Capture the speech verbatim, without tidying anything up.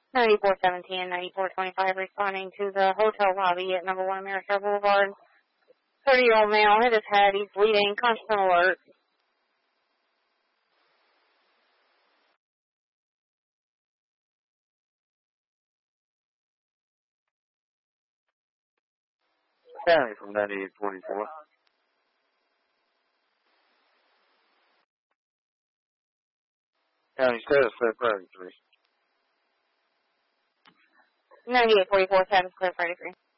ninety-four seventeen and ninety-four twenty-five responding to the hotel lobby at number one America Boulevard. thirty-year-old male hit his head. He's bleeding. Constant alert. County from ninety-eight forty-four. County status clear priority three. ninety-eight forty-four, status clear priority three.